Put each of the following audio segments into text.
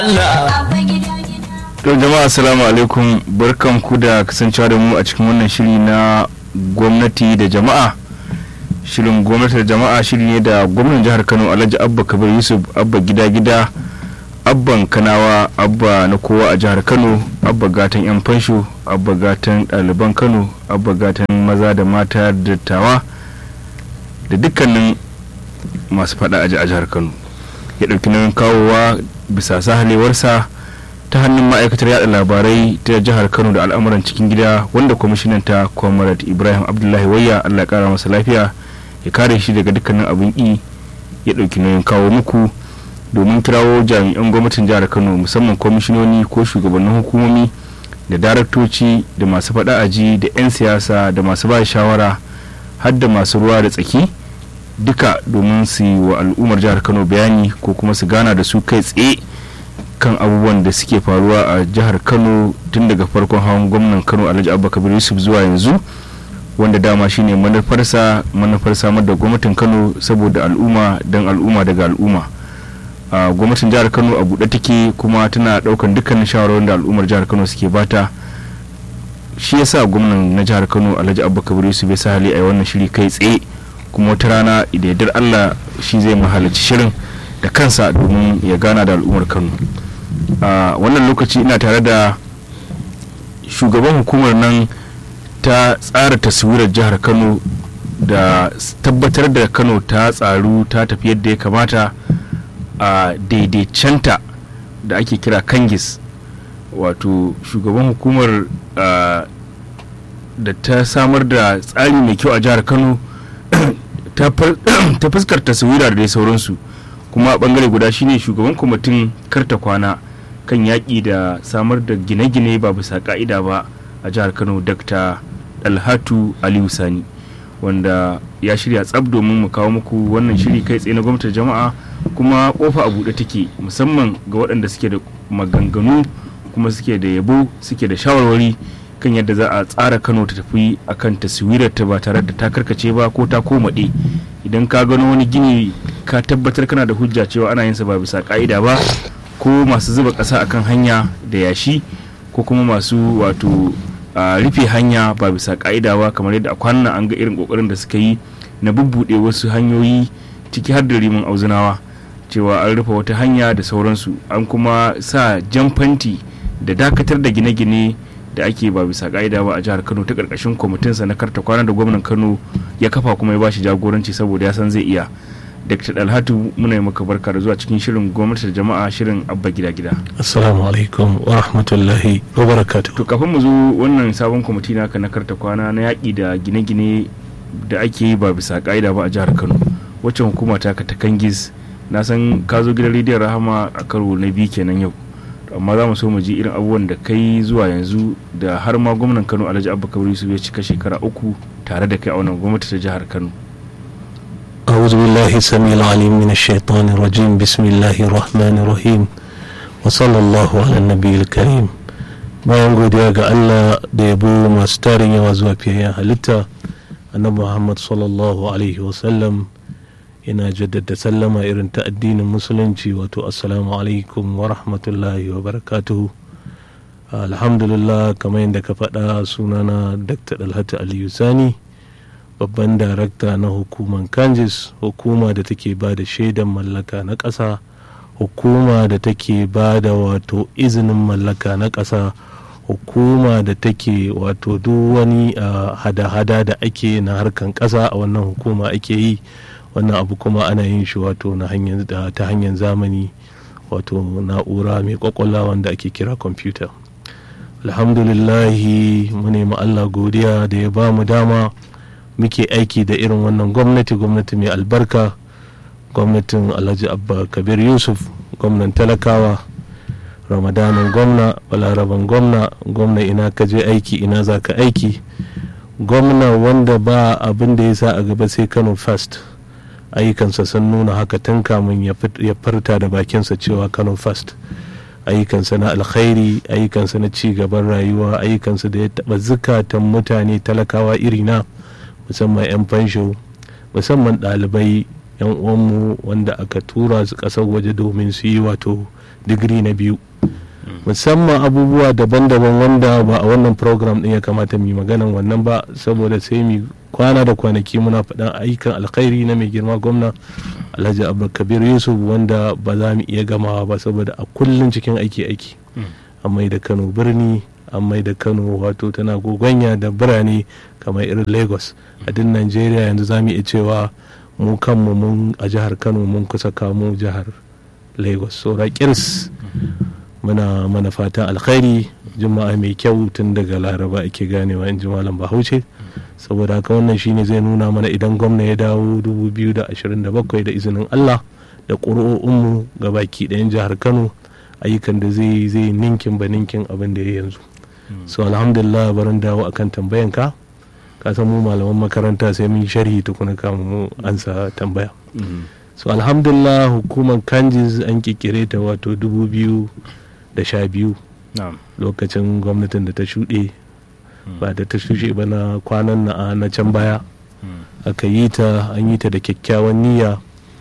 To jama'a assalamu alaikum, barkanku da kasancewa da mu a cikin wannan shiri na gwamnati da jama'a. Shirin gwamnati da jama'a shiri ne da gwamnan jihar Kano Alhaji Abba Kabir Yusuf, Abba gida abban Kanawa, abba na kowa a jihar Kano, abba gatan yan fansho, abba gatan ɗaliban Kano, abba gatan maza da mata da dattawa da dukkanin masu faɗa a jihar Kano. Ya ɗauki nauyin kawowa bisa sahalewarsa ta hannun ma'aikatar yada labarai ta jihar Kano da al'amuran cikin gida, wanda kwamishinan ta Comrade Ibrahim Abdullahi Wayya, Allah ya kara masa lafiya, ya kare shi daga dukkanin abin ƙi, ya ɗauki nauyin kawo muku domin kirawo jami'an gwamnatin jihar Kano, musamman kwamishinoni ko shugabannin hukumomi da daraktoci da masu faɗa aji da 'yan siyasa da masu ba shawara har da masu ruwa da tsaki, duka domin su yi wa al'ummar jihar Kano bayani ko kuma su gana da su kai tsaye kan abubuwan da suke faruwa a jihar Kano tun daga farkon hawan gwamnan Kano Alhaji Abba Kabir Yusuf zuwa yanzu, wanda dama shine manufar samar da gwamnatin Kano saboda al'umma don al'umma daga al'umma. Gwamnatin jihar Kano a buɗe take kuma tana ɗaukan dukkanin shawarwarin da al'ummar jihar Kano suke bata. Shi yasa gwamnan na jihar Kano Alhaji Abba Kabir Yusuf ya sa hali a wannan shiri kai tsaye, kuma wata rana da yardar Allah shi zai mahalarci shirin da kansa domin ya gana da al'ummar Kano. Wannan lokaci ina tare da shugaban hukumar nan ta tsara taswirar jihar Kano da tabbatar da Kano ta tsaru ta tafi yadda ya kamata a daidaicenta da ake kira Kangis, wato shugaban hukumar da ta samar da tsari mai kyau a jihar Kano ta fuskar taswira da dai sauransu, kuma a bangare guda shine shugaban kwamitin karta kwana kan yaƙi da samar da gine-gine ba bisa ka'ida ba a jihar Kano, Dr. Dalhatu Aliyu Sani, wanda ya shirya tsab domin mu kawo muku wannan shiri kai tsaye na gwamnatin jama'a, kuma kofa a buɗe take musamman ga waɗanda suke da maganganu kuma suke da yabo suke da shawarwari kan yadda za a tsara Kano ta tafi akan taswirar ta ba tare da ta karkace ba ko ta komaɗe. Idan ka gano wani gini ka tabbatar kana da hujja cewa ana yin sa ba bisa ka'ida ba, ko masu zuba ƙasa akan hanya da yashi, ko kuma masu wato rufe hanya ba bisa ka'ida ba, kamar yadda a kwanan an ga irin kokarin da suka yi na bubbuɗe wasu hanyoyi ciki har da rimin auzunawa, cewa an rufe wata hanya da sauransu, an kuma sa jan fanti da dakatar da gine-gine da ake ba bisa ka'ida ba a jihar Kano ta karkashin kwamitinsa na karta kwana da gwamnan Kano ya kafa kuma ya bashi jagoranci saboda ya san zai iya. Dr. Dalhatu, muna yi maka barka da zuwa cikin shirin gwamnati da jama'a, shirin Abba gida. Assalamu alaikum wa rahmatullahi wa barakatuh. To kafin mu zo wannan sabon kwamiti naka na karta kwana na yaƙi da gine-gine da ake yi ba bisa ka'ida ba a jihar Kano, wacce hukuma ta ka ta Kangis, na san ka zo gidan rediyon Rahama a karo na biyu kenan yau, amma za mu so mu ji irin abubuwan da kai zuwa yanzu da har ma gwamnan Kano Alhaji Abba Kabir Yusuf ya cika shekara 3 tare da kai a wannan gwamnati ta jihar Kano. أعوذ بالله السميع العليم من الشيطان الرجيم بسم الله الرحمن الرحيم وصلى الله على النبي الكريم. bayan godiya ga Allah da yabo masu tarin yawa zuwa fiye halitta annabi Muhammad sallallahu alaihi wasallam, ina jaddada sallama irin ta addinin musulunci, wato assalamu alaikum wa rahmatullahi wa barakatuhu. Alhamdulillah, kamar yadda ka faɗa, sunana Dr. Dalhatu Aliyu Sani, babban darakta na hukumar Kangis, hukuma da take ba da shaidan mallaka na ƙasa, hukuma da take ba da wato izinin mallaka na ƙasa, hukuma da take wato duk wani hada-hada da ake na harkan ƙasa a wannan hukuma ake yi. Wannan abu kuma ana yin shi wato ta hanyar zamani, wato na'ura mai kwakwalwa wanda ake kira kwamfuta. Alhamdulillahi, mu nemi Allah godiya da ya ba mu dama muke aiki da irin wannan gwamnati mai albarka, gwamnatin Alhaji Abba Kabir Yusuf, gwamnan talakawa, ramadanin gwamna, balaraban gwamna ina ka je aiki ina za ka aiki, gwamna wanda ba abin da ya sa a gaba sai Kano first. Ayyukansa sun nuna haka tun kamun ya farta da bakinsa cewa Kano first. Ayyukansa na alkhairi, ayyukansa na ci gaban rayuwa, ayyukansa da ya taɓa zukatan mutane talakawa irina, musamman 'yan fansho, musamman ɗalibai 'yan uwanmu wanda aka tura su ƙasar waje domin su yi wato digiri na biyu, musamman abubuwa daban-daban wanda ba a wannan program din ya kamata mu yi maganan wannan ba, saboda sai mu kwana da kwanaki muna faɗan ayyukan alkhairi na mai girma gwamna Alhaji Abba Kabir Yusuf wanda ba za mu iya gamawa ba, saboda a kullum cikin aiki an mai da Kano birni, an mai da Kano wato tana goganya da birane kamar irin Lagos a duk Najeriya. Yanzu za mu iya cewa mu kanmu mun a jihar Kano mun kusa kamo jihar Lagos. Saura kirs muna mana fatan alkhairi, juma'a mai kyau tun daga Laraba ake ganewa in ji malam Bahaushe. Saboda haka wannan shine zai nuna mana idan gwamna ya dawo 2027 da izinin Allah da ƙuri'o'inmu ga baki ɗayan jihar Kano, ayyukan da zai ninkin ba ninkin abin da ya yanzu. So alhamdulillah, barin dawo akan tambayanka. Ka san mu malaman makaranta sai mun sharhi tukuna kamun mu ansa tambaya. So alhamdulillah, hukumar Kanjis an kikire ta wato 2012 lokacin gwamnatin da ta shuɗe, ba da ta shuɗe ba na kwanan na can baya aka yi ta, an yi ta da kyakkyawan niyya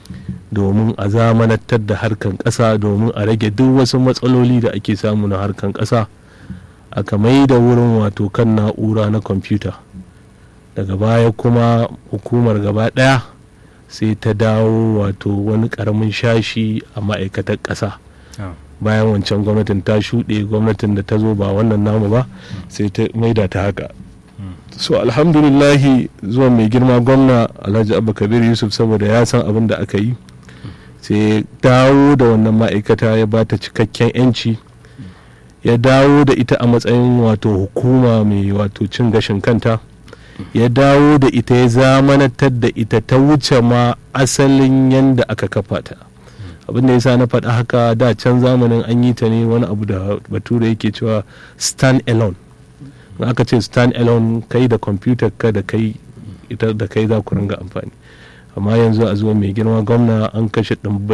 domin a zamanantar da harkan ƙasa, domin a rage duk wasu matsaloli da ake samu na harkan ƙasa. Aka mai da wurin wato kan na'ura na kwamfuta. Daga baya kuma hukumar gaba ɗaya sai ta dawo wato wani ƙaramin shashi a ma'aikatar ƙasa. Bayan wancan gwamnatin ta shuɗe, gwamnatin da ta zo ba wannan namu ba sai ta maida ta haka. So alhamdulillahi, zuwa mai girma gwamna Alhaji Abba Kabir Yusuf, saboda ya san abin da aka yi, sai dawo da wannan ma'aikata ya ba ta cikakken 'yanci, ya dawo da ita a matsayin wato hukuma mai wato cin gashin kanta, ya dawo da ita, ya zamanantar da ita ta wuce ma asalin yanda aka kafa ta. Abin da yasa na faɗa haka, da can zamanin an yi ta ne wani abu da bature yake cewa stand alone. In aka ce stand alone, kai da kwamfutar ka da kai ita da kai za ku ringa amfani. Amma yanzu a zuwa mai girma gwamna an kashe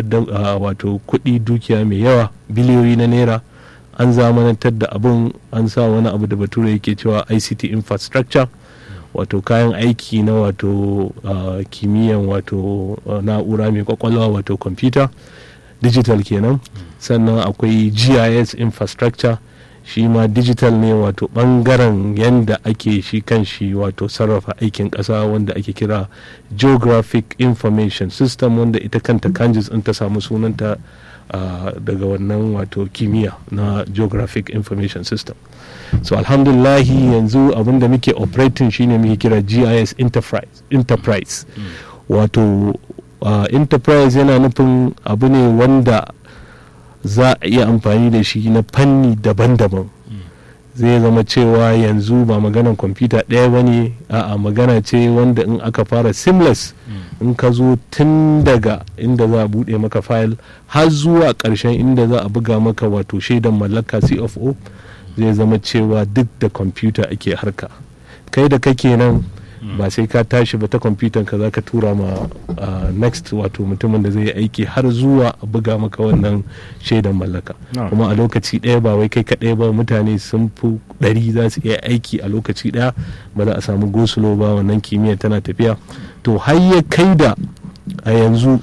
wato kuɗi, dukiya mai yawa, biliyoyi na naira, an zamanantar da abin, an sa wani abu da bature yake cewa ICT infrastructure, wato kayan aiki na wato kimiyyan wato na'ura mai kwakwalwa, wato kwamfuta digital kenan. Sannan akwai GIS infrastructure, shi ma digital ne, wato bangaren yanda ake shi kan shi wato sarrafa aikin ƙasa, wanda ake kira geographic information system, wanda ita kanta Kanjis in ta samu sunanta daga wannan wato kimiyya na geographic information system. So alhamdulillahi, yanzu abinda muke operating shine muke kira GIS enterprise. Wato enterprise yana nufin abu ne wanda za a iya amfani da shi na fanni daban-daban. Zai zama cewa yanzu ba maganan kwamfuta ɗaya ba ne, a magana ce wanda in aka fara seamless, in ka zo tun daga inda za a buɗe maka file har zuwa ƙarshen inda za a buga maka wato shaidan mallaka CFO, zai zama cewa duk da kwamfuta ake harka. Kai da kake nan ba sai ka tashi ba, ta kwamfutan ka za ka tura ma next wato mutumin da zai yi aiki har zuwa a buga maka wannan shaidan mallaka. Kuma a lokaci ɗaya, ba wai kai kaɗai ba, mutane sun fi 100 za su iya aiki a lokaci ɗaya, ba za a samu gosulo ba, wannan kimiyya tana tafiya. To har ya kai da a yanzu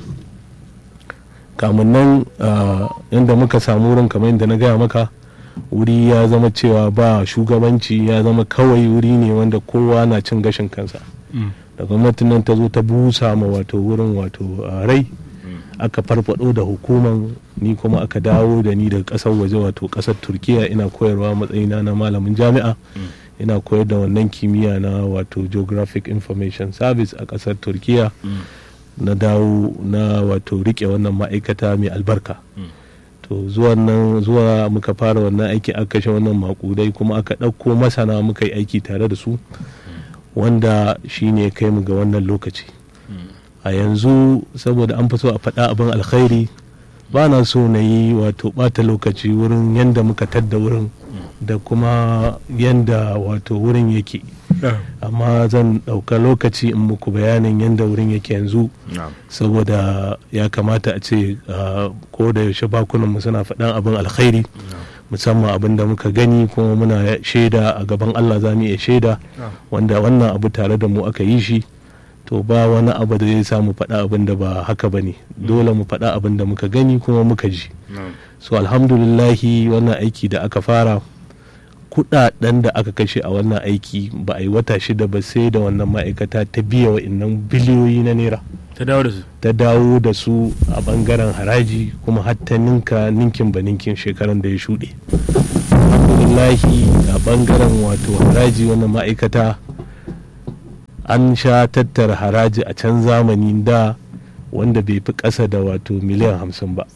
kamun nan inda muka samu wurin, kamar yadda na gaya maka, wuri ya zama cewa ba shugabanci, ya zama kawai wuri ne wanda kowa na cin gashin kansa. Da gwamnatin nan ta zo ta busa ma wato wurin wato rai, aka farfado da hukuman, ni kuma aka dawo da ni daga kasar waje wato kasar Turkiya, ina koyarwa matsayina na malamin jami'a, ina koyar da wannan kimiyya na wato geographic information service a kasar Turkiya. Na dawo na wato rike wannan ma'aikata mai albarka. To zuwa muka fara wannan aiki, aka kashe wannan makudai, kuma aka ɗauko masana muka yi aiki tare da su, wanda shi ne kai mu ga wannan lokaci. A yanzu saboda an fi so a faɗa abin alkhairi, ba na so na yi wato ɓata lokaci wurin yanda muka tadda wurin da kuma yanda wato wurin yake. Amma zan ɗauka lokaci in muku bayanin yadda wurin yake yanzu, saboda ya kamata a ce ko da yaushe bakunanmu suna faɗan abin alkhairi, musamman abin da muka gani kuma muna shaida a gaban Allah, za mu iya shaida, wanda wannan abu tare da mu aka yi shi. To ba wani abu da zai samu faɗa abin da ba haka ba ne, dole mu faɗa abin da muka gani kuma muka ji. so alhamdulillahi wannan aiki da aka fara, kudaden da aka kashe a wannan aiki ba a yi wata 6 ba sai da wannan ma'aikata ta biya wa'innan biliyoyi na naira, ta dawo da su a bangaren haraji, kuma hatta ninkin ba ninkin shekaran da ya shuɗe. alhamdulillahi a bangaren wato haraji wannan ma'aikata an sha tattara haraji a can zamani da wanda bai fi ƙasa da wato miliyan 50 ba,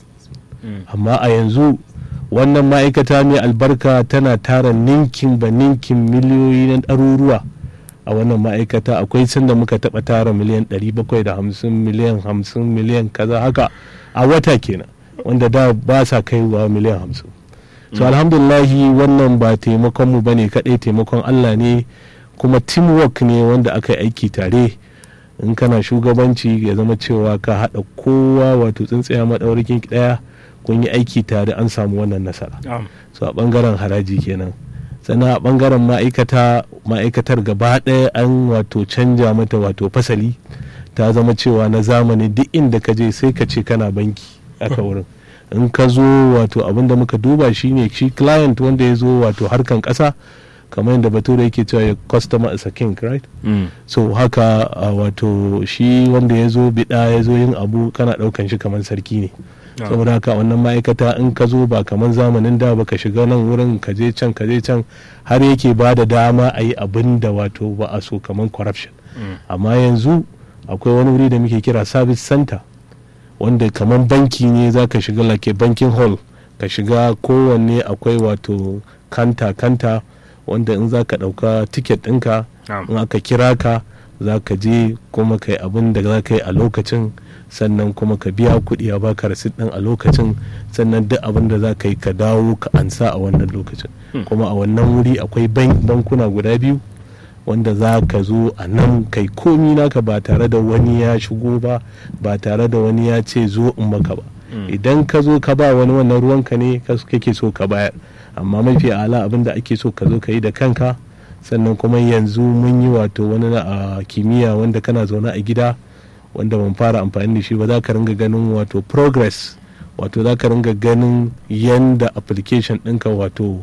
amma a yanzu wannan ma'aikata mai albarka tana tara ninkin ba ninkin miliyoyi na ɗaruruwa a wannan ma'aikata. Akwai sanda muka taɓa tara miliyan 750, miliyan 50, miliyan kaza haka a wata kenan, wanda da ba sa kaiwa miliyan 50. so alhamdulillahi wannan ba taimakon mu bane kadai, taimakon Allah ne, kuma teamwork ne wanda aka yi aiki tare. In kana shugabanci ya zama cewa ka haɗa kowa wato tsintsiya maɗaurikin ɗaya, kun yi aiki tare, an samu wannan nasara. So a ɓangaren haraji kenan. Sannan a ɓangaren ma'aikatar gaba ɗaya an wato canja mata wato fasali, ta zama cewa na zamani, duk inda ka je sai ka ce kana banki aka wurin. In ka zo wato abinda muka duba shine shi client wanda ya zo wato harkan ƙasa, kamar yadda bature yake cewa customer is a king, right? So haka wato shi wanda ya zo bida, ya zo yin abu, kana ɗaukan shi kamar sarki ne. Saboda haka wannan ma'aikata in ka zo ba kamar zamanin da ba, ka shiga nan wurin ka je can har yake ba da dama a yi abin da wato ba a so, kamar corruption. Amma yanzu akwai wani wuri da muke kira service center, wanda kamar banki ne, za ka shiga like banking hall, ka shiga kowanne akwai wato kanta wanda in za ka ɗauka tiket ɗinka, in aka kira ka za ka je kuma ka yi abin da za ka yi a lokacin, sannan kuma ka biya kuɗi a baka rasit ɗin a lokacin, sannan duk abin da za ka yi ka dawo ka ansa a wannan lokacin. Kuma a wannan wuri akwai bankuna guda biyu wanda za ka zo a nan kai komi naka ba tare da wani ya shigo ba tare da wani ya ce zo in maka ba. Idan ka zo ka ba wani wannan ruwanka ne kake so ka bayar, amma mafi ala abin da ake so ka zo ka yi da kanka. Sannan kuma yanzu mun yi wato wani a kimiyya wanda kana zaune a gida, wanda ban fara amfani da shi ba, za ka ringa ganin wato progress, wato za ka ringa ganin yanda application ɗinka wato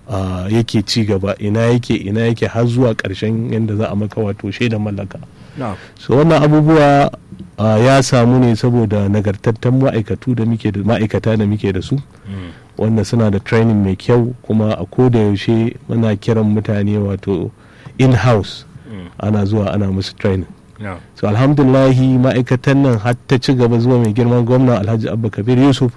yake ci gaba, ina yake har zuwa ƙarshen yanda za a maka wato shaidar mallaka. So wannan abubuwa ya samu ne saboda nagartattun ma'aikata da muke da su, wanda suna da training mai kyau, kuma a koda yaushe muna kiran mutane wato in-house, ana zuwa ana musu training. So alhamdulahi ma'aikatan nan har ta ci gaba zuwa mai girman gwamna Alhaji Abba Kabir Yusuf,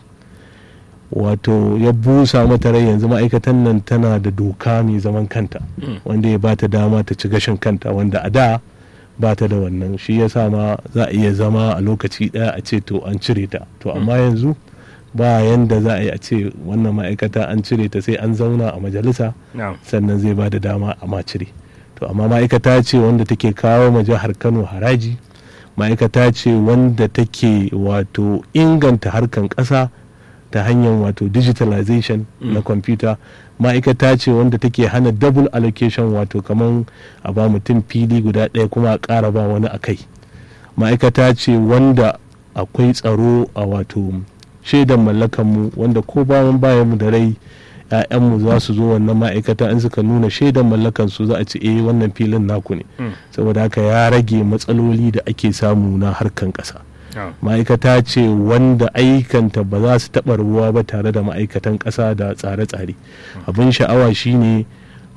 wato ya busa mata rai, yanzu ma'aikatan nan tana da doka mai zaman kanta, wanda ya bata dama ta ci gashin kanta, wanda a da ba ta da wannan. Shi ya sa ma za a iya zama a lokaci daya a ce to an cire ta, to amma yanzu ba yanda za a yi a ce wannan ma'aikata an cire ta, sai an zauna a majalisa sannan zai ba da dama a ma cire. To amma ma'aikata ce wanda take kawo ma jihar Kano haraji, ma'aikata ce wanda take wato inganta harkan ƙasa ta hanyar wato digitalization na kwamfuta, ma'aikata ce wanda take hana double allocation, wato kamar a ba mutum fili guda ɗaya kuma a ƙara ba wani a kai. Ma'aikata ce wanda akwai tsaro a wato shaidan mallakanmu, wanda ko bayan mu da rai 'ya'yanmu za su zo wannan ma'aikata, in suka nuna shaidan mallakansu za a ce wannan filin naku ne. Saboda haka ya rage matsaloli da ake samu na harkan ƙasa. Ma'aikata ce wanda aikanta ba za su taɓa ruwa ba tare da ma'aikatan ƙasa da tsare-tsare. Abin sha'awa shine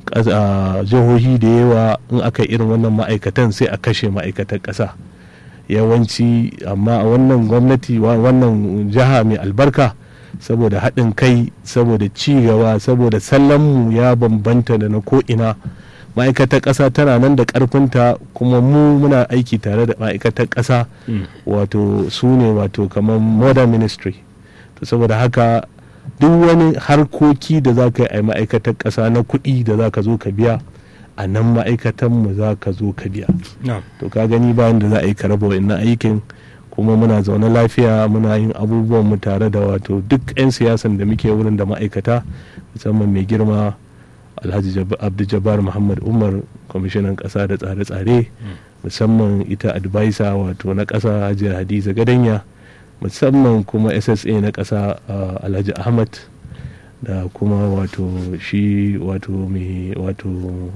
jihohi da yawa in aka irin wannan ma'aikatan sai a kashe ma'aikatan ƙasa yawanci, amma a wannan gwamnati, wannan jiha mai albarka, saboda haɗin kai, saboda ci gaba, saboda sallanmu ya bambanta da na ko'ina, ma'aikatar ƙasa tana nan da ƙarfinta, kuma mu muna aiki tare da ma'aikatar ƙasa, wato su ne wato kamar modern ministry. To saboda haka duk wani harkoki da za ka yi a ma'aikatar ƙasa na kuɗi da za ka zo ka biya, a nan ma'aikatanmu za ka zo ka biya. To ka gani bayan da za a yi ka raba wa'innan aikin, kuma muna zaune lafiya, muna yin abubuwan mu tare da wato duk 'yan siyasan da muke wurin da ma'aikata, musamman mai girma Alhaji Abdul Muhammad Umar, kwamishinan ƙasa da tsare-tsare, musamman ita advisor wato na ƙasa Hajiya Hadiza Gadanya, musamman kuma SSA na ƙasa Alhaji Ahmad da kuma wato shi wato mai wato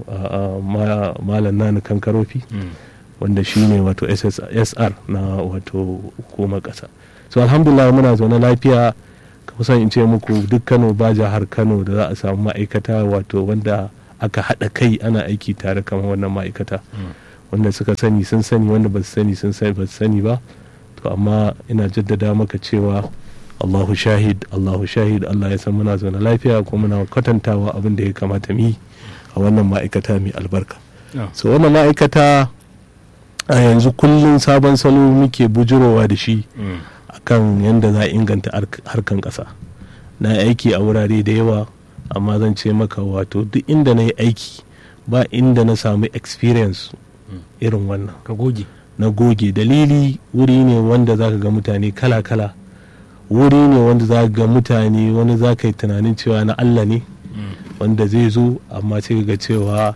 malam Nani Kankarofi wanda shi ne wato SR na wato hukumar ƙasa. So alhamdulillah muna zaune lafiya, kusan in ce muku duk Kano ba jihar Kano da za a samu ma'aikata wato wanda aka haɗa kai ana aiki tare kamar wannan ma'aikata wanda suka sani sun sani, wanda ba su sani sun sani ba su sani ba. To amma ina jaddada maka cewa Allahu shahid Allah ya san muna zaune lafiya kuma muna kwatantawa abin da ya kamata mu yi a wannan ma'aikata mai albarka. So wannan ma'aikata a yanzu kullum sabon salo muke bujurowa da shi akan yadda za a inganta harkan ƙasa. Na aiki a wurare da yawa, amma zan ce maka wato duk inda na yi aiki ba inda na samu experience irin wannan. Na goge dalili wuri ne wanda za ka ga mutane kala-kala, wuri ne wanda za ka ga mutane wani za ka yi tunanin cewa na Allah ne wanda zai zo, amma sai ga cewa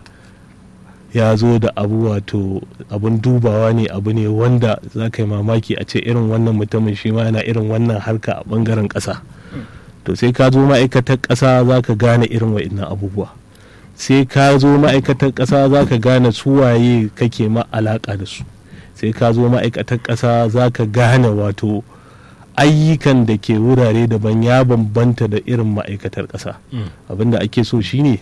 ya zo da abu wato abun dubawa ne, abu ne wanda za ka yi mamaki a ce irin wannan mutumin shi ma yana irin wannan harka a bangaren ƙasa. To sai ka zo ma'aikatar ƙasa za ka gane irin wa'innan abubuwa, sai ka zo ma'aikatar ƙasa za ka gane suwaye kake ma alaƙa da su, sai ka zo ma'aikatar ƙasa za ka gane wato ayyukan da ke wurare daban ya bambanta da irin ma'aikatar ƙasa. Abinda ake so shine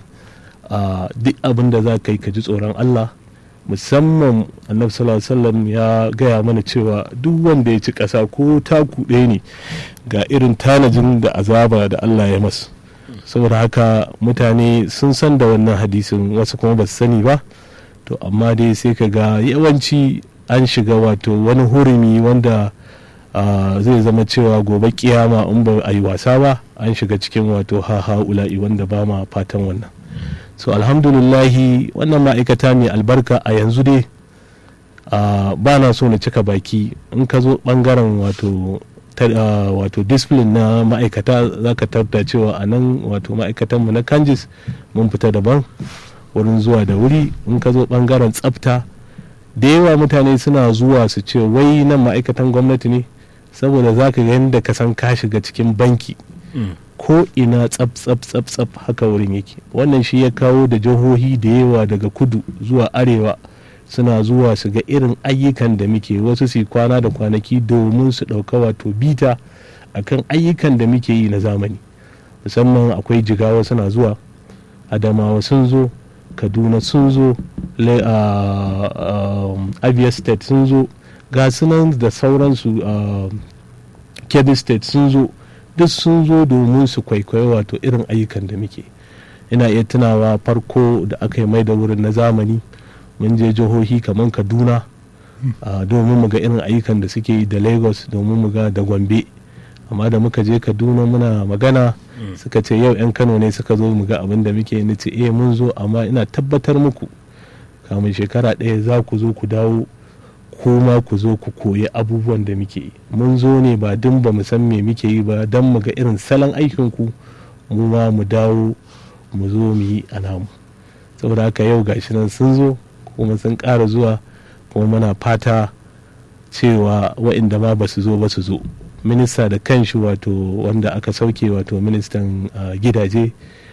duk abin da za ka yi ka ji tsoron Allah, musamman annabi sallallahu alaihi wasallam ya gaya mana cewa duk wanda ya ci ƙasa ko taku ɗaya ne ga irin tanajin da azaba da Allah ya masu. Saboda haka mutane sun san da wannan hadisin, wasu kuma ba su sani ba. To amma dai sai ka ga yawanci an shiga wato wani hurumi wanda zai zama cewa gobe kiyama in ba a yi wasa ba an shiga cikin wato ula'i wanda ba ma fatan wannan. So alhamdulillahi wannan ma'aikata mai albarka a yanzu dai ba na so na cika baki. In ka zo bangaren wato discipline na ma'aikata za ka tabbata cewa a nan wato ma'aikatanmu na Kanjis mun fita daban wurin zuwa da wuri. In ka zo bangaren tsafta, da yawa mutane suna zuwa su ce wai nan ma'aikatan gwamnati ne, saboda za ka ga yadda ka san ka shiga cikin banki ko ina tsaf haka wurin yake. Wannan shi ya kawo da jihohi da yawa daga kudu zuwa arewa suna zuwa su ga irin ayyukan da muke, wasu su kwana da kwanaki domin su ɗauka wato bita akan ayyukan da muke yi na zamani. Musamman akwai Jigawa suna zuwa, Adamawa sun zo, Kaduna sun zo, Abia State sun zo, ga sunan da sauransu, Kebbi State sun zo, duk sun zo domin su kwaikwayo wato irin ayyukan da muke. Ina iya tunawa farko da aka yi mai da wurin na zamani mun je jihohi kamar Kaduna domin mu ga irin ayyukan da suke yi, da Lagos domin mu ga, da Gombe. Amma da muka je Kaduna muna magana suka ce yau 'yan Kano ne suka zo mu ga abin da muke. ni ce mun zo, amma ina tabbatar muku kamun shekara ɗaya za ku zo ku dawo kuma ku zo ku koyi abubuwan da muke yi. Mun zo ne ba din ba mu san me muke yi ba, don mu ga irin salon aikinku mu ma mu dawo mu zo mu yi a namu. Saboda haka yau gashi nan sun zo kuma sun ƙara zuwa, kuma muna fata cewa waɗanda ma ba su zo ba su zo. Minista da kanshi wato wanda aka sauke wato ministan gidaje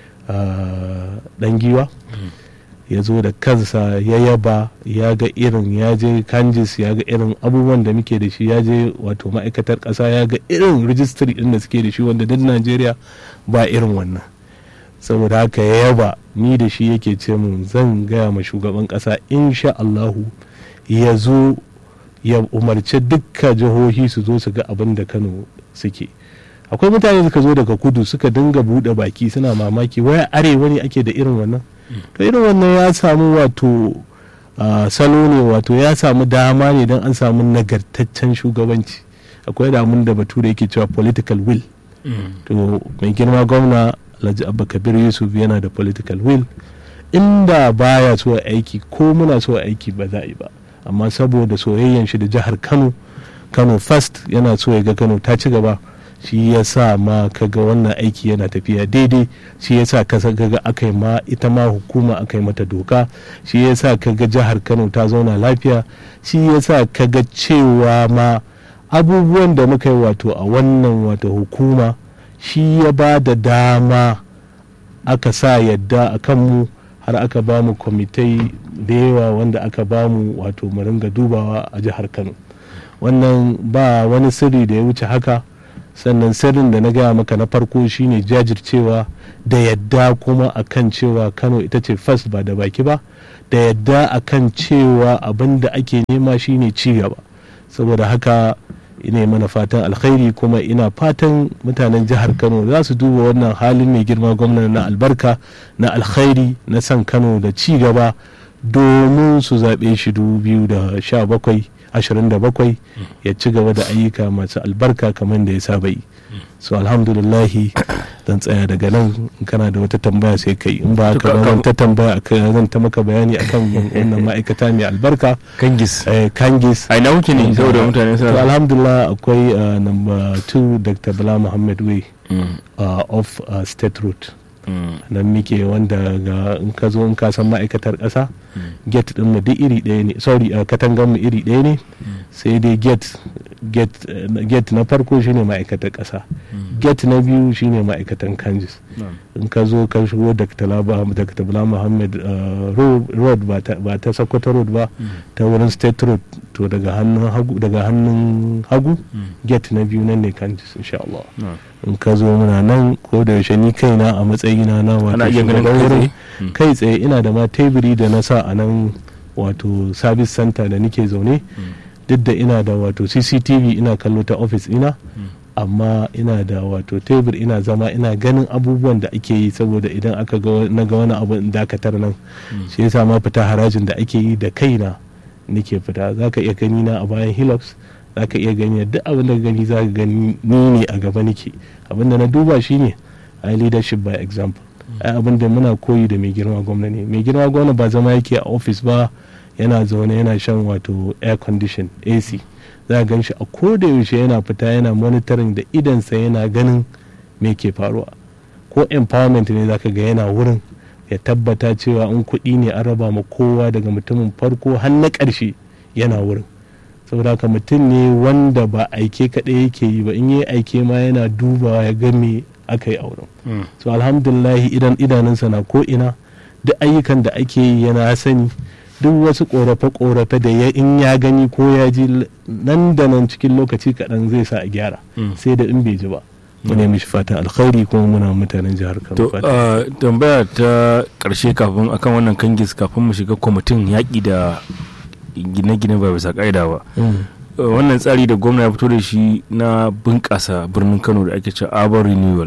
Dangiwa ya zo da kansa ya yaba, ya ga irin, ya je Kanjis ya ga irin abubuwan da muke da shi, ya je wato ma'aikatar ƙasa ya ga irin rijistri ɗin da suke da shi wanda duk Najeriya ba irin wannan. Saboda haka ya yaba, ni da shi yake ce mun zan gaya ma shugaban ƙasa insha Allahu ya zo ya umarci dukkan jihohi su zo su ga abin da Kano suke. Akwai mutane suka zo daga kudu suka dinga buɗe baki suna mamaki waya arewa ne ake da irin wannan. To irin wannan ya samu wato salo ne, wato ya samu dama ne don an samu nagartaccen shugabanci. Akwai damun da bature yake cewa political will. To mai girma gwamna Alhaji Abba Kabir Yusuf yana da political will. Inda baya so aiki ko muna so aiki ba za a yi ba, amma saboda soyayyan shi da jihar Kano first, yana so ya ga Kano ta ci gaba, shi ya sa ma kaga wannan aiki yana tafiya daidai, shi ya sa kaga aka yi ma ita ma hukuma aka yi mata doka, shi ya sa kaga jihar Kano ta zauna lafiya, shi ya sa kaga cewa ma abubuwan da muka yi wato a wannan wato hukuma shi ya ba da dama aka sa yadda a kanmu har aka ba mu kwamitai da yawa wanda aka ba mu wato mu ringa dubawa a jihar Kano. Wannan ba wani sirri da ya wuce haka. Sannan sirrin da na gaya maka na farko shine jajircewa da yadda kuma akan cewa Kano ita ce first ba da baki ba, da yadda akan cewa abin da ake nema shine ci gaba. Saboda haka ina mana fatan alkhairi kuma ina fatan mutanen jihar Kano za su duba wannan halin mai girma gwamna na albarka na alkhairi na san Kano da ci gaba domin su zaɓe shi 2027 ya ci gaba da ayyuka masu albarka kamar da ya saba yi. So alhamdulillahi zan tsaya daga nan. In kana da wata tambaya sai kai, in ba haka ba ta tambaya zan ta maka bayani akan wannan ma'aikata mai albarka Kangis. Ai na wuce ne saboda mutane suna. Alhamdulillah akwai number 2 Dr. Bala Muhammad Way of State Road. Nan muke wanda ga in ka zo in ka san ma'aikatar ƙasa gate din mu duk iri ɗaya ne, katangan mu iri ɗaya ne, sai dai gate na farko shine ma'aikatar ƙasa, gate na biyu shine ma'aikatan Kanjis. In ka zo ka shigo Dr. Bala Muhammad road ba ta Sokoto road ba, ta wurin State Road, to daga hannun hagu gate na biyu nan ne Kanjis insha Allah. In ka zo muna nan ko da yaushe ni kaina a matsayina na wato shugaban kai tsaye ina da ma teburi da na sa a nan wato service center da nake zaune, duk da ina da wato CCTV ina kallo ta office ina, amma ina da wato tebur ina zama ina ganin abubuwan da ake yi, saboda idan aka ga wani abu in dakatar nan shi yasa ma fita harajin da ake yi da kaina nake fita. Zaka iya gani na a bayan Hilux, za ka iya gani duk abin da gani za ka gani ni ne a gaba nake. Abin da na duba shine ai leadership by example. Ai abin da muna koyi da mai girma gwamna ne. Mai girma gwamna ba zama yake a office ba yana zaune yana shan wato air condition AC. Za ka gan shi a koda yaushe yana fita yana monitoring da idansa, yana ganin me ke faruwa. Ko empowerment ne za ka ga yana wurin ya tabbata cewa in kuɗi ne an raba ma kowa daga mutumin farko har na ƙarshe yana wurin. Saboda haka mutum ne wanda ba aike kaɗai yake yi ba, in yi aike ma yana dubawa ya ga me aka yi a wurin. So alhamdulillahi idanunsa na ko ina, duk ayyukan da ake yi yana sani, duk wasu korafe-korafe da in ya gani ko ya ji nan da nan cikin lokaci kaɗan zai sa a gyara, sai da in bai ji ba. Mu ne mishi fatan alkhairi kuma muna mutanen jihar Kano fatan. Tambaya ta ƙarshe kafin akan wannan Kangis, kafin mu shiga kwamitin yaƙi da gine-gine ba bisa ƙa'ida ba. Wannan tsari da gwamna ya fito da shi na bunƙasa birnin Kano da ake cewa urban renewal,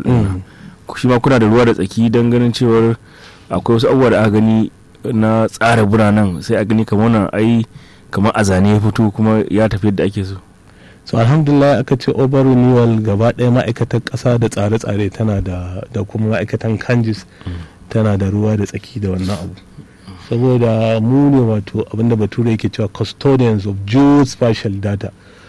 shi ma kuna da ruwa da tsaki don ganin cewar akwai wasu abubuwa da aka gani na tsara biranen sai a gani kamar wannan ai kamar a zane ya fito kuma ya tafi yadda ake so. So alhamdulillah aka ce urban renewal gaba ɗaya ma'aikatan ƙasa da tsare-tsare tana da kuma ma'aikatan Kanjis tana da ruwa da tsaki da wannan abu. Saboda mu ne wato abinda bature yake cewa custodians of geospatial data,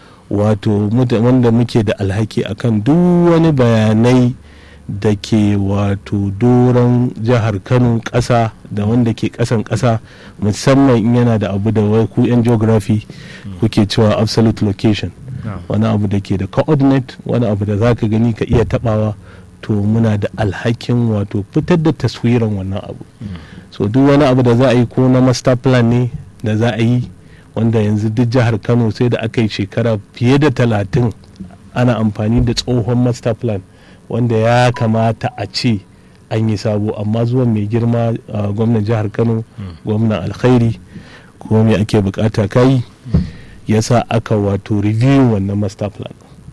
wato wanda muke da alhaki akan duk wani bayanai da ke wato doron jihar Kano ƙasa da wanda ke ƙasan ƙasa, musamman in yana da abu da ku 'yan geography kuke cewa absolute location, wani abu da ke da coordinate, wani abu da za ka gani ka iya tabawa, to muna da alhakin wato fitar da taswiran wannan abu. So duk wani abu da za a yi ko na master plan ne da za a yi, wanda yanzu duk jihar Kano sai da aka yi shekara fiye da 30 ana amfani da tsohon master plan wanda ya kamata a ce an yi sabo, amma zuwan mai girma gwamnan jihar Kano, gwamnan alkhairi, kuma me ake bukata kai yasa aka wato review wannan master plan.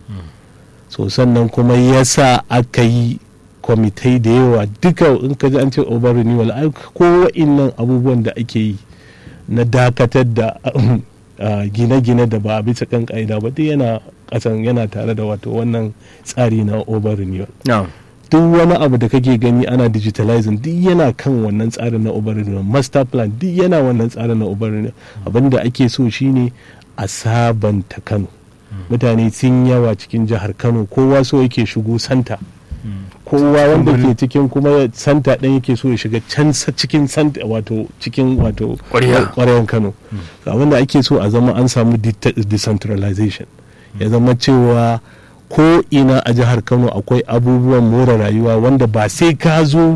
So sannan kuma yasa aka yi kwamitai da yawa duka, in ka ji an ce urban renewal ko wa'innan abubuwan da ake yi na dakatar da gine-gine da ba a bisa kan ka'ida ba, duk yana tare da wato wannan tsari na urban renewal. Duk wani abu da kake gani ana digitalizing duk yana kan wannan tsarin na urban renewal. Master plan duk yana wannan tsarin na urban renewal. Abinda ake so shine a sabanta Kano. Mutane sun yawa cikin jihar Kano, kowa so yake shigo santa, kowa wanda ke cikin kuma santa ɗin yake so ya shiga can cikin santa, wato cikin wato ƙwaryan Kano. Abinda ake so a zama an samu decentralization, ya zama cewa ko ina a jihar Kano akwai abubuwan more rayuwa wanda ba sai ka zo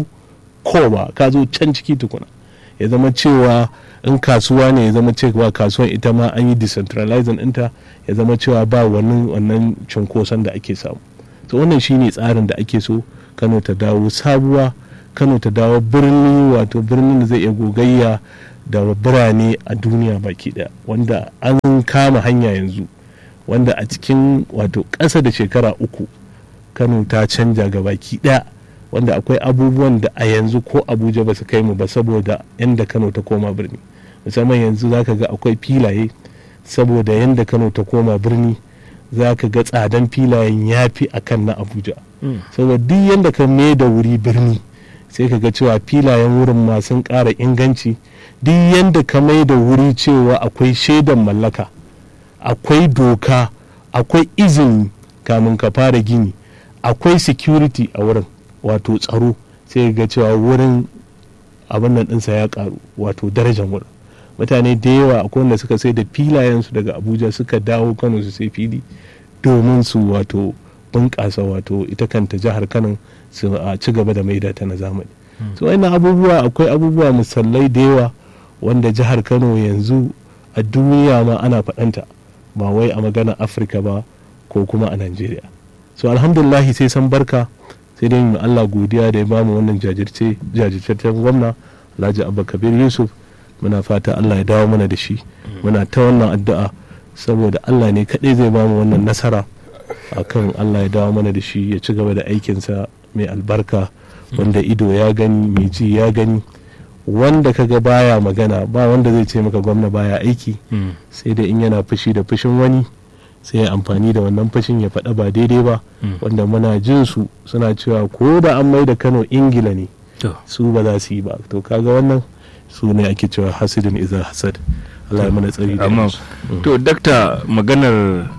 ba ka zo can ciki tukuna. Ya zama cewa in kasuwa ne ya zama cewa kasuwan ita ma an yi decentralizing ɗinta, ya zama cewa ba wannan cunkoson da ake samu. So wannan shine tsarin da ake so Kano ta dawo sabuwa, Kano ta dawo birni, wato birnin da zai iya gogayya da birane a duniya baki daya, wanda an kama hanya yanzu, wanda a cikin wato ƙasa da shekara 3 Kano ta canja ga baki daya, wanda akwai abubuwan da a yanzu ko Abuja ba su kai mu ba saboda yanda Kano ta koma birni. Musamman yanzu zaka ga akwai filaye, saboda yanda Kano ta koma birni zaka ga tsadan filayen yafi akan na Abuja. Saboda duk yanda ka mai da wuri birni sai ka ga cewa filayen wurin ma sun ƙara inganci. Duk yanda ka mai da wuri cewa akwai shaidan mallaka, akwai doka, akwai izini kamun ka fara gini, akwai security a wurin, wato tsaro, sai ga cewa wurin abin nan ɗinsa ya ƙaru, wato darajar wurin. Mutane da yawa akwai wanda suka sai da filayensu daga Abuja suka dawo Kano su sai fili domin su wato bunƙasa wato ita kanta jihar Kano su ci gaba da maida ta na zamani. So wannan abubuwa, akwai abubuwa misalai da yawa wanda jihar Kano yanzu a duniya ma ana faɗanta, ba wai a magana Afirka ba ko kuma a Najeriya. So alhamdulillahi sai san barka, sai dai mu Allah godiya da ya bamu wannan jajirtaccen gwamna Alhaji Abba Kabir Yusuf. Muna fata Allah ya dawo mana da shi, muna ta wannan addu'a saboda Allah ne kaɗai zai bamu wannan nasara akan Allah ya dawo mana da shi, ya ci gaba da aikinsa mai albarka, wanda ido ya gani, mai ji ya gani, wanda kaga baya magana, ba wanda zai ce maka gwamna baya aiki, sai da in yana fushi da fushin wani sai ya amfani da wannan fushin ya faɗa ba daidai ba, wanda muna jin su suna cewa ko da an mai da Kano Ingila ne su ba za su yi ba. To kaga wannan su ne ake cewa hasidin iza hasad. Allah ya mana tsari da amma to dakta, maganar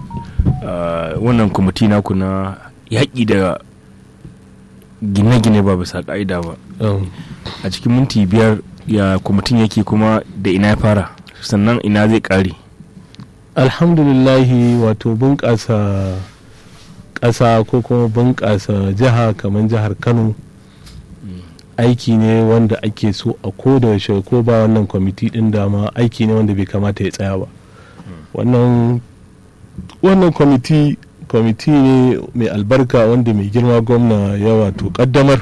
wannan kwamiti naku na yaƙi da gine-gine ba bisa ƙa'ida ba, a cikin minti 5 ya kwamitin yake, kuma da ina ya fara, sannan ina zai ƙare? Alhamdulillahi, wato bunƙasa ƙasa ko kuma bunƙasa jiha kamar jihar Kano aiki ne wanda ake so a koda yaushe, ko ba wannan kwamiti din dama aiki ne wanda bai kamata ya tsaya ba. Wannan kwamiti ne mai albarka wanda mai girma gwamna ya wato kaddamar,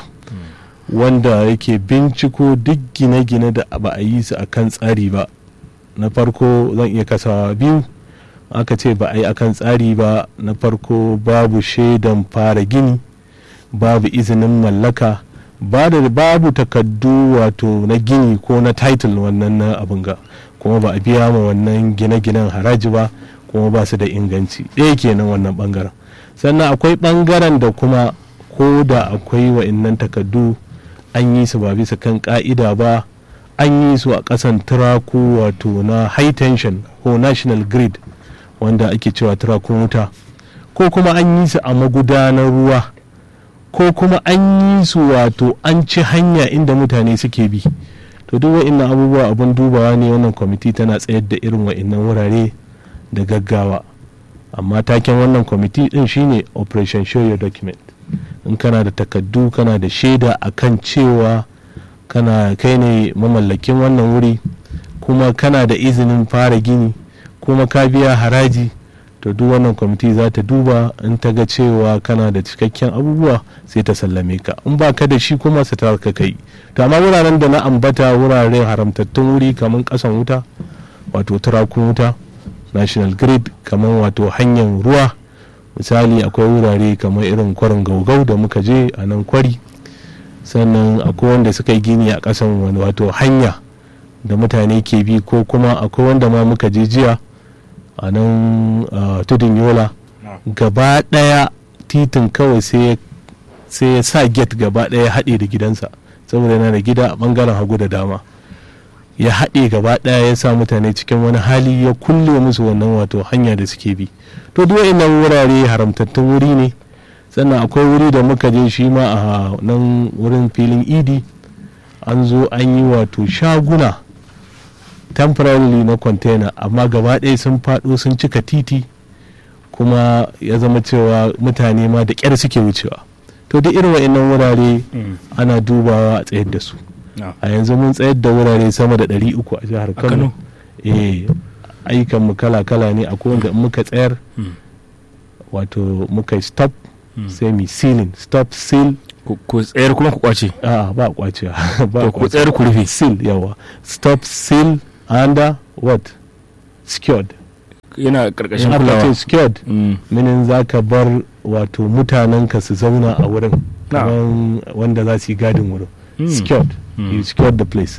wanda yake binciko duk gine-gine da ba a yi su akan tsari ba. Na farko zan iya kasawa biyu, aka ce ba a yi akan tsari ba, na farko babu shaidan fara gini, babu izinin mallaka, babu takaddu wato na gini ko na title wannan na abin ga, kuma ba a biya ma wannan gine-ginen haraji ba, kuma ba su da inganci. Ɗaya kenan wannan bangaren. Sannan akwai bangaren da kuma ko da akwai wa'innan takaddu an yi su ba bisa kan ka'ida ba, an yi su a ƙasan turaku wato na high tension ko national grid wanda ake cewa turakun wuta, ko kuma an yi su a magudanar ruwa, ko kuma an yi su wato an ci hanya inda mutane suke bi. To duk wa'innan abubuwa abin dubawa ne. Wannan kwamiti tana tsayar da irin wa'innan wurare da gaggawa, amma taken wannan kwamiti din shine Operation Show Your Document. In kana da takaddu, kana da shaida akan cewa kai ne mamallakin wannan wuri, kuma kana da izinin fara gini, kuma ka biya haraji, to duk wannan kwamiti za ta duba, in ta ga cewa kana da cikakken abubuwa sai ta sallame ka, in ba ka da shi kuma su ta ka kai. To amma wuraren da na ambata, wuraren haramtattun wuri kamar kasan wuta wato turakun wuta, national grid, kamar wato hanyar ruwa, misali akwai wurare kamar irin kwarin gaugau da muka je a nan Kwari, sannan akwai wanda suka yi gini a kasan wani wato hanya da mutane ke bi, ko kuma akwai wanda ma muka je jiya a nan tudun Yola, gaba daya titin kawai sai ya sa gate gaba daya ya haɗe da gidansa, saboda yana da gida a bangaren hagu da dama, ya haɗe gaba daya ya sa mutane cikin wani hali, ya kulle musu wannan wato hanya da suke bi. To duk wa'innan wurare haramtattun wuri ne. Sannan akwai wuri da muka je shi ma a nan wurin filin idi, an zo an yi wato shaguna temporarily na container, amma gaba ɗaya sun faɗo sun cika titi, kuma ya zama cewa mutane ma da ƙyar suke wucewa. To duk irin wa'annan wurare ana dubawa a tsayar da su. A yanzu mun tsayar da wurare sama da 300 a jihar Kano. Ayyukan mu kala-kala ne, akwai wanda muka tsayar wato muka stop sai mi sealing, stop seal. Ku tsayar kuma ku kwace? Ba kwacewa. To ku tsayar ku rufe? Seal, yawa. Stop, seal, under what? Secured. Yana karkashin kulawa. Secured meaning za ka bar wato mutanen ka su zauna a wurin kamar wanda za su yi gadin wurin. Secured. You secured the place.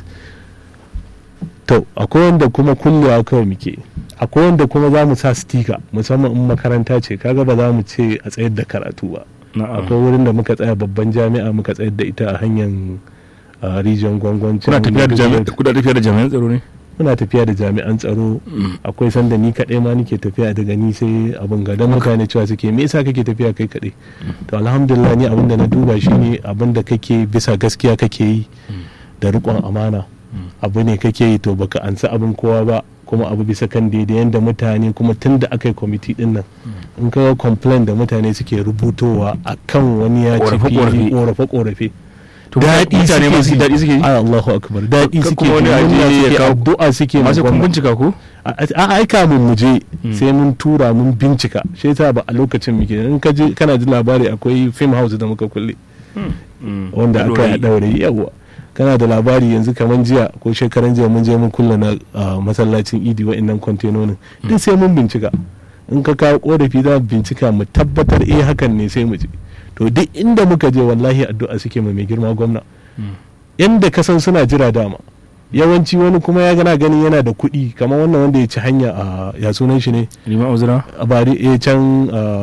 To akwai wanda kuma kullewa kawai muke, akwai wanda kuma za mu sa stika, musamman in makaranta ce, kaga ba za mu ce a tsayar da karatu ba. Akwai wurin da muka tsaya babban jami'a muka tsayar da ita a hanyar region gwangwancin. Kuna tafiya da jami'an tsaro ne? Muna tafiya da jami'an tsaro. Akwai sanda ni kaɗai ma nike tafiya daga ni sai abin ga dan mutane cewa suke me yasa kake tafiya kai kaɗai. To alhamdulillah ni abin da na duba shine abin da kake bisa gaskiya kake yi da riƙon amana. Abu ne kake yi to baka ansa abin kowa ba, kuma abu bisa kan daidai yanda mutane, kuma tun da aka yi kwamiti din nan in ka complain da mutane suke rubutowa akan wani ya ci fili korafe daɗi suke yi. Allahu akbar, daɗi suke yi, addu'a suke masu kun bincika ko a aika mun muje sai mun tura mun bincika, shi yasa ba a lokacin muke. in ka je kana ji labari akwai film house da muka kulle wanda aka yi a daure, yawa kana da labari yanzu kamar jiya ko shekaran jiya mun je mun kulle na masallacin idi wa'annan kwantenonin duk sai mun bincika. in ka kawo korafi za mu bincika mu tabbatar hakan ne sai mu je. To duk inda muka je wallahi addu'a suke mai girma gwamna, yanda kasan suna jira dama. Yawanci wani kuma ya gana ganin yana da kuɗi, kamar wannan wanda ya ci hanya a ya sunan shi ne Liman Uzura a bari can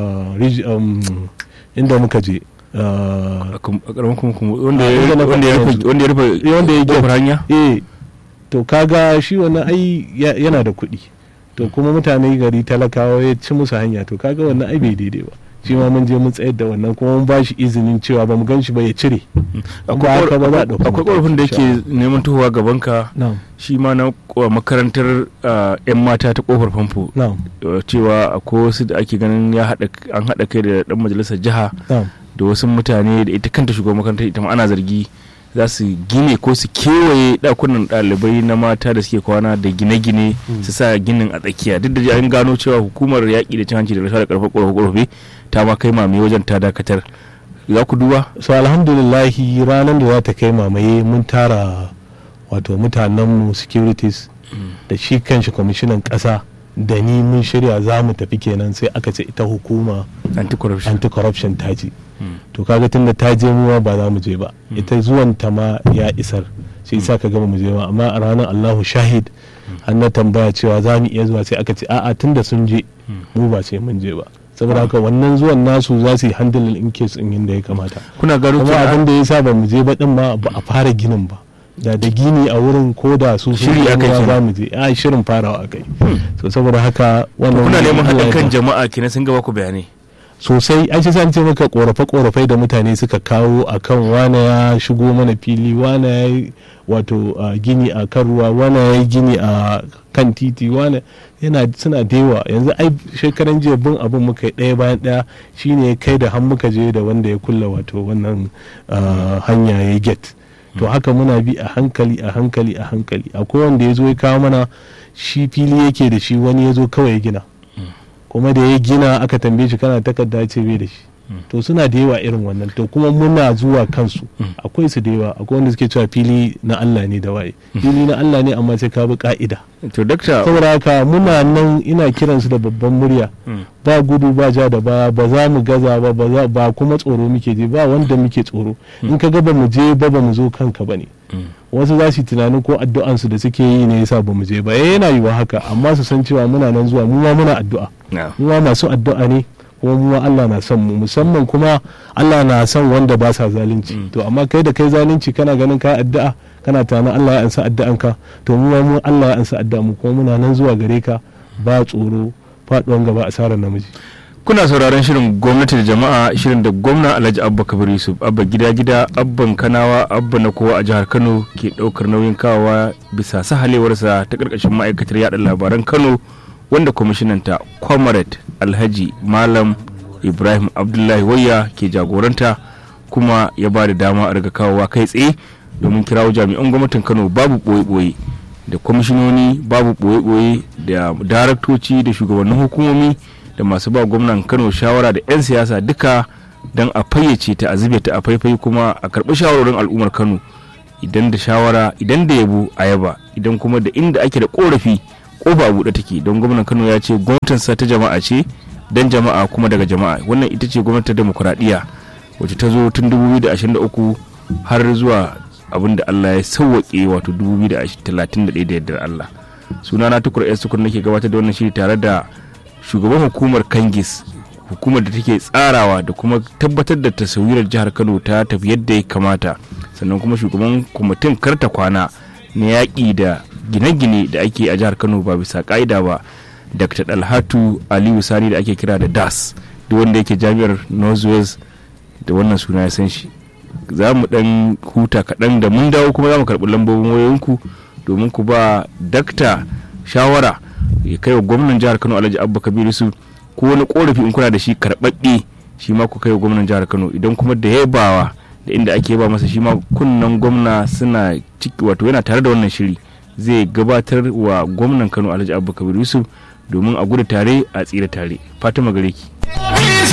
inda muka je wanda ya rufe hanya. To kaga shi wannan ai yana da kuɗi, to kuma mutane gari talakawa ya ci musu hanya, to kaga wannan ai bai daidai ba. Shi ma mun je mun tsayar da wannan kuma mun ba shi izinin cewa ba mu gan shi ba ya cire. Akwai ƙorafin da yake neman tuhuwa gaban ka shi ma na makarantar 'yan mata ta kofar famfo, cewa akwai wasu da ake ganin an haɗa kai da ɗan majalisar jiha da wasu mutane da ita kanta shugaban makarantar ita ma ana zargi za su gine ko su kewaye ɗakunan ɗalibai na mata da suke kwana da gine-gine su sa ginin a tsakiya, duk da an gano cewa hukumar yaƙi da cin hanci da rashawa da ƙarfafa ƙorafe ta ma kai mamaye wajen ta dakatar. Za ku duba? So alhamdulillahi ranar da za ta kai mamaye mun tara wato mutanenmu securities da shi kanshi kwamishinan ƙasa da ni mun shirya za mu tafi kenan, sai aka ce ita hukuma anti-corruption ta ji. To kaga tunda ta je muwa ba za mu je ba, ita zuwan ta ma ya isar, sai isa ka gama mu je ba. Amma a ranar Allahu shahid an na tambaya cewa za mu iya zuwa, sai aka ce a'a tunda sun je mu ba sai mun je ba. Saboda haka wannan zuwan nasu za su yi handling in case in yadda ya kamata. Kuna gano kuma abin da ya sa ba mu je ba din ma ba a fara ginin ba, da gini a wurin ko da su shiri akai za mu je shirin farawa akai. So saboda haka wannan kuna neman haɗin kan jama'a kenan sun gaba ku bayanai sosai. An ce ce maka korafe da mutane suka kawo akan wane ya shigo mana fili, wane ya wato gini a kan ruwa, wane ya gini a kan titi, wane suna da yawa. Yanzu ai shekaran jiya bin abin muka ɗaya bayan ɗaya shine kai da har muka je da wanda ya kulla wato wannan hanya ya get. To haka muna bi a hankali. Akwai wanda ya zo ya kawo mana shi fili yake da shi, wani ya zo kawai ya gina, kuma da ya gina aka tambaye shi kana takarda ce bai da shi. To suna da yawa irin wannan, to kuma muna zuwa kansu. Akwai su da yawa, akwai wanda suke cewa fili na Allah ne da waye, fili na Allah ne amma sai ka bi ka'ida. To dakta, saboda haka muna nan ina kiransu da babban murya, ba gudu ba ja da baya, ba za mu gaza ba kuma tsoro muke je, ba wanda muke tsoro. In ka ga ba mu je ba mu zo kanka ba ne. Wasu za su tunanin ko addu'ansu da suke yi ne yasa ba mu je ba, yana yiwa haka, amma su san cewa muna nan zuwa, mu ma muna addu'a, mu ma masu addu'a ne, kuma mu Allah na son mu, musamman kuma Allah na son wanda ba sa zalunci. To amma kai da kai zalunci kana ganin ka addu'a, kana tunanin Allah ya ansa addu'anka, to mu Allah ya ansa addu'a mu, kuma muna nan zuwa gare ka, ba tsoro, faduwan gaba asarar namiji. Kuna sauraron shirin gwamnati da jama'a, shirin da gwamna Alhaji Abba Kabir Yusuf, Abba gida Abban Kanawa, Abba na kowa a jihar Kano ke daukar nauyin kawawa bisa sahalewarsa ta karkashin ma'aikatar yada labaran Kano wanda kwamishinanta Comrade Alhaji Malam Ibrahim Abdullahi Wayya ke jagoranta, kuma ya ba da dama a riga kawowa kai tsaye domin kirawo jami'an gwamnatin Kano babu ɓoye-ɓoye, da kwamishinoni babu ɓoye-ɓoye, da daraktoci da shugabannin hukumomi da masu ba gwamnan Kano shawara da 'yan siyasa duka, don a fayyace ta, a zube ta a faifai, kuma a karɓi shawarorin al'ummar Kano. Idan da shawara, idan da yabo a yaba, idan kuma da inda ake da korafi kofa a buɗe take, don gwamnan Kano ya ce gwamnatinsa ta jama'a ce, dan jama'a kuma daga jama'a. Wannan ita ce gwamnatin demokuraɗiyya wacce ta zo tun 2023 har zuwa abin da Allah ya sauwaƙe, wato 2031 da yardar Allah. Sunana Tukur S. Tukur nake gabatar da wannan shiri tare da shugaban hukumar Kangis, hukumar da take tsarawa da kuma tabbatar da tasawirar jihar Kano ta tafi yadda ya kamata, sannan kuma shugaban kwamitin karta kwana na yaƙi da gine-gine da ake a jihar Kano ba bisa ƙa'ida ba, Dr. Dalhatu Aliyu Sani da ake kira da DAS, duk wanda yake jami'ar Northwest da wannan suna ya san shi. Za mu ɗan huta kaɗan, da mun dawo kuma za mu karɓi lambobin wayoyinku domin ku ba dakta shawara ya kai wa gwamnan jihar Kano Alhaji Abba Kabir Yusuf, ko wani korafi in kuna da shi karɓaɓɓe shi ma ku kai wa gwamnan jihar Kano. Idan kuma da yabawa da inda ake yaba masa, shi ma kunnan gwamna suna ciki, wato yana tare da wannan shiri, zai gabatar wa gwamnan Kano Alhaji Abba Kabir Yusuf domin a gudu tare a tsira tare. Fatima gare ki.